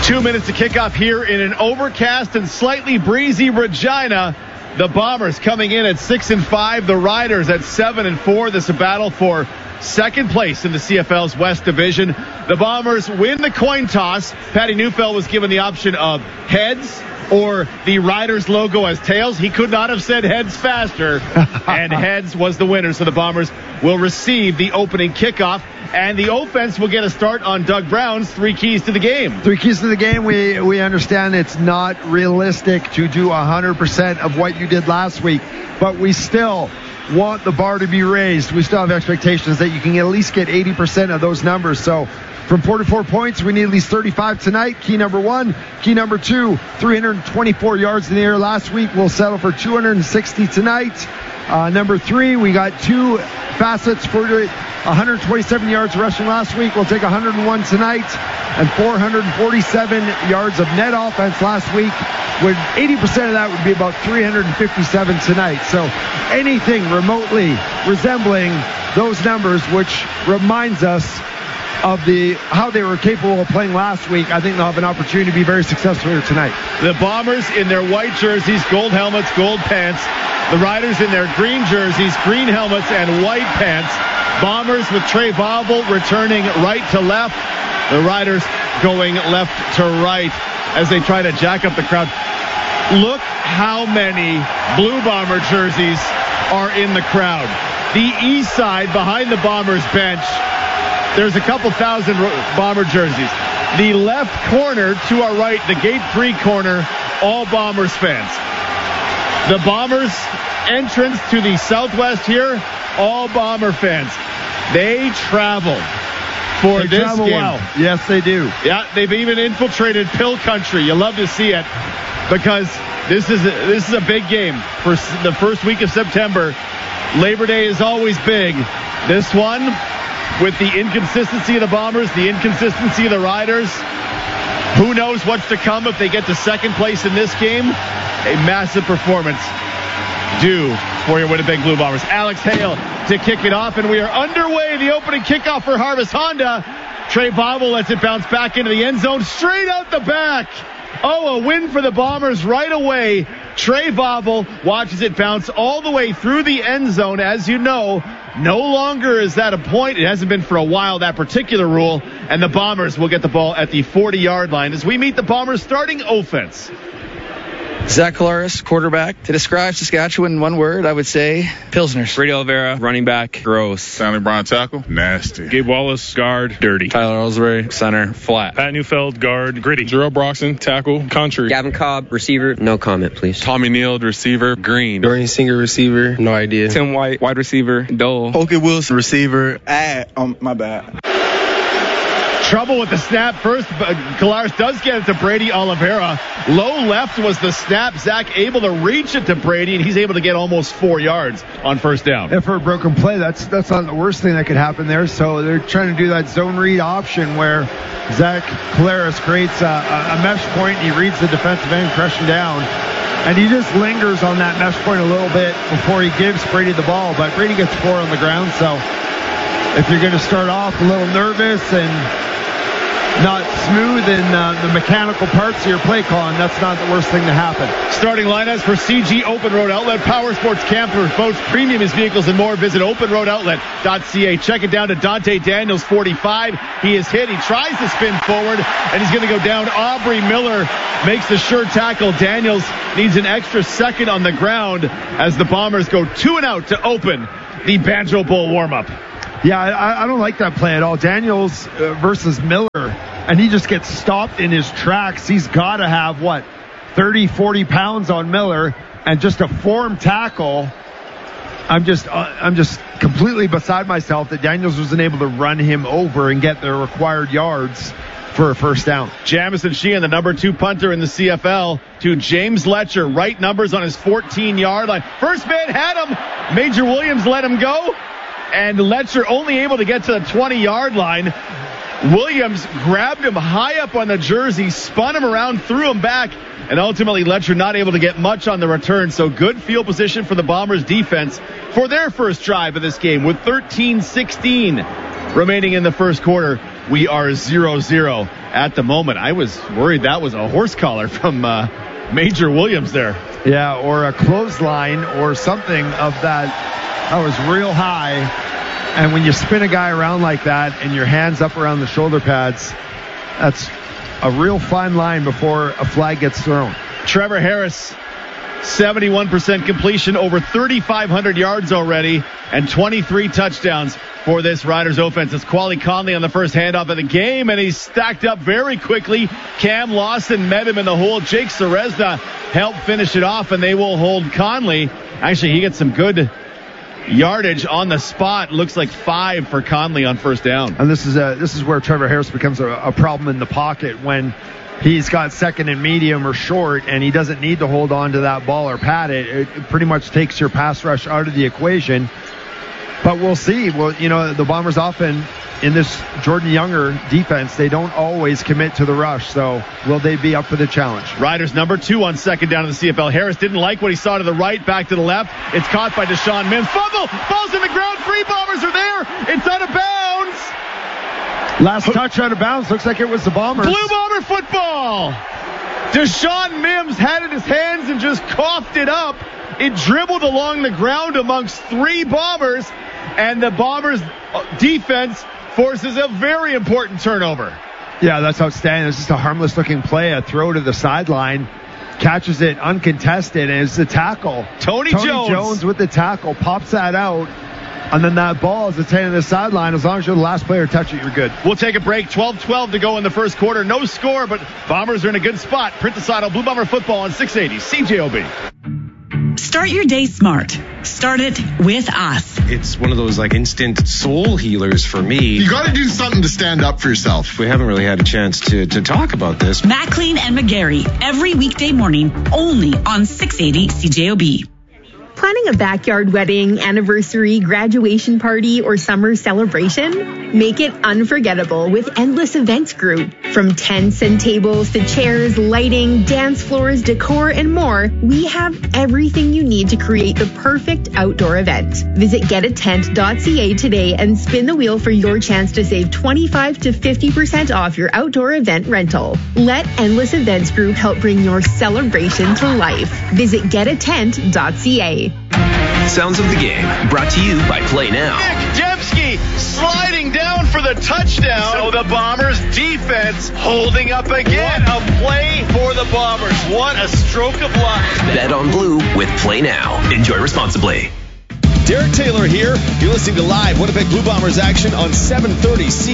2 minutes to kick off here in an overcast and slightly breezy Regina. The Bombers coming in at 6-5. The Riders at 7-4. This is a battle for second place in the CFL's West Division. The Bombers win the coin toss. Patty Neufeld was given the option of heads or the Riders logo as tails. He could not have said heads faster, and heads was the winner. So the Bombers will receive the opening kickoff, and the offense will get a start on Doug Brown's 3 keys to the game. 3 keys to the game. We understand it's not realistic to do 100% of what you did last week, but we still want the bar to be raised. We still have expectations that you can at least get 80% of those numbers. So from 44 points, we need at least 35 tonight. Key number 1. Key number 2, 324 yards in the air last week. We'll settle for 260 tonight. Number 3, we got 2 facets for 127 yards rushing last week. We'll take 101 tonight, and 447 yards of net offense last week. With 80% of that would be about 357 tonight. So anything remotely resembling those numbers, which reminds us of how they were capable of playing last week, I think they'll have an opportunity to be very successful here tonight. The Bombers in their white jerseys, gold helmets, gold pants. The Riders in their green jerseys, green helmets, and white pants. Bombers with Trey Bobble returning right to left. The Riders going left to right as they try to jack up the crowd. Look how many Blue Bomber jerseys are in the crowd. The east side behind the Bombers bench, there's a couple thousand Bomber jerseys. The left corner to our right, the gate 3 corner, all Bombers fans. The Bombers entrance to the southwest here, all Bomber fans. They travel for this game. Well. Yes, they do. Yeah, they've even infiltrated Pill Country. You love to see it because this is a big game for the first week of September. Labor Day is always big. This one, with the inconsistency of the Bombers, the inconsistency of the Riders, who knows what's to come if they get to second place in this game. A massive performance due for your Winnipeg Blue Bombers. Alex Hale to kick it off, and we are underway. The opening kickoff for Harvest Honda. Trey Bobble lets it bounce back into the end zone, straight out the back. Oh, a win for the Bombers right away. Trey Bobble watches it bounce all the way through the end zone. As you know, no longer is that a point. It hasn't been for a while, that particular rule. And the Bombers will get the ball at the 40-yard line as we meet the Bombers starting offense. Zach Collaros, quarterback. To describe Saskatchewan in one word, I would say Pilsners. Brady Oliveira, running back. Gross. Stanley Brown, tackle. Nasty. Gabe Wallace, guard. Dirty. Tyler Ellsbury, center. Flat. Pat Neufeld, guard. Gritty. Jarrell Broxton, tackle. Country. Gavin Cobb, receiver. No comment, please. Tommy Neild, receiver. Green. Dorian Singer, receiver. No idea. Tim White, wide receiver. Dole. Polka Wilson, receiver. My bad. Trouble with the snap first. Collaros does get it to Brady Oliveira. Low left was the snap. Zach able to reach it to Brady, and he's able to get almost 4 yards on first down. If for a broken play, that's not the worst thing that could happen there. So they're trying to do that zone read option where Zach Collaros creates a mesh point. And he reads the defensive end, crushing down. And he just lingers on that mesh point a little bit before he gives Brady the ball. But Brady gets 4 on the ground. So if you're going to start off a little nervous and not smooth in the mechanical parts of your play calling, that's not the worst thing to happen. Starting lineups for CG Open Road Outlet, Power Sports Campers, boats, premium vehicles, and more. Visit openroadoutlet.ca. Check it down to Dante Daniels, 45. He is hit. He tries to spin forward, and he's going to go down. Aubrey Miller makes the sure tackle. Daniels needs an extra second on the ground as the Bombers go 2 and out to open the Banjo Bowl warm-up. Yeah, I don't like that play at all. Daniels versus Miller, and he just gets stopped in his tracks. He's got to have, 30, 40 pounds on Miller, and just a form tackle. I'm just completely beside myself that Daniels wasn't able to run him over and get the required yards for a first down. Jamison Sheehan, the number 2 punter in the CFL, to James Letcher. Right numbers on his 14-yard line. First man had him. Major Williams let him go. And Letcher only able to get to the 20-yard line. Williams grabbed him high up on the jersey, spun him around, threw him back, and ultimately Letcher not able to get much on the return. So good field position for the Bombers defense for their first drive of this game with 13-16 remaining in the first quarter. We are 0-0 at the moment. I was worried that was a horse collar from Major Williams there. Yeah, or a clothesline or something of that. That was real high. And when you spin a guy around like that and your hands up around the shoulder pads, that's a real fine line before a flag gets thrown. Trevor Harris, 71% completion, over 3,500 yards already, and 23 touchdowns for this Riders offense. It's Quali Conley on the first handoff of the game, and he's stacked up very quickly. Cam Lawson met him in the hole. Jake Serezna helped finish it off, and they will hold Conley. Actually, he gets some good yardage on the spot. Looks like 5 for Conley on first down. And this is where Trevor Harris becomes a problem in the pocket when he's got second and medium or short, and he doesn't need to hold on to that ball or pad it. It pretty much takes your pass rush out of the equation. But we'll see. Well, the Bombers often, in this Jordan Younger defense, they don't always commit to the rush. So will they be up for the challenge? Riders number 2 on second down in the CFL. Harris didn't like what he saw to the right, back to the left. It's caught by Deshaun Mims. Fumble! Ball's in the ground. 3 Bombers are there. It's out of bounds. Last touch out of bounds. Looks like it was the Bombers. Blue Bomber football. Deshaun Mims had it in his hands and just coughed it up. It dribbled along the ground amongst 3 Bombers, and the Bombers' defense forces a very important turnover. Yeah, that's outstanding. It's just a harmless-looking play, a throw to the sideline. Catches it uncontested, and it's the tackle. Tony Jones with the tackle, pops that out, and then that ball is attained to the sideline. As long as you're the last player to touch it, you're good. We'll take a break. 12-12 to go in the first quarter. No score, but Bombers are in a good spot. Print the side on Blue Bomber football on 680 CJOB. Start your day smart. Start it with us. It's one of those instant soul healers for me. You got to do something to stand up for yourself. We haven't really had a chance to talk about this. Maclean and McGarry, every weekday morning, only on 680 CJOB. Planning a backyard wedding, anniversary, graduation party, or summer celebration? Make it unforgettable with Endless Events Group. From tents and tables to chairs, lighting, dance floors, decor, and more, we have everything you need to create the perfect outdoor event. Visit getatent.ca today and spin the wheel for your chance to save 25 to 50% off your outdoor event rental. Let Endless Events Group help bring your celebration to life. Visit getatent.ca. Sounds of the game, brought to you by Play Now. Nick Dembski sliding down for the touchdown. So the Bombers defense holding up again. A play for the Bombers. What a stroke of luck. Bet on Blue with Play Now. Enjoy responsibly. Derek Taylor here. You're listening to live Winnipeg Blue Bombers action on 730